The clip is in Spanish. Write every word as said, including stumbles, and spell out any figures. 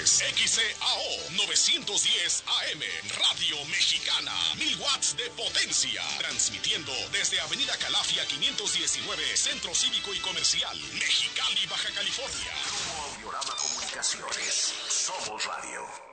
es X C A O novecientos diez A M, Radio Mexicana, mil watts de potencia, transmitiendo desde Avenida Calafia quinientos diecinueve, Centro Cívico y Comercial, Mexicali, Baja California. Grupo Audiorama Comunicaciones, somos radio.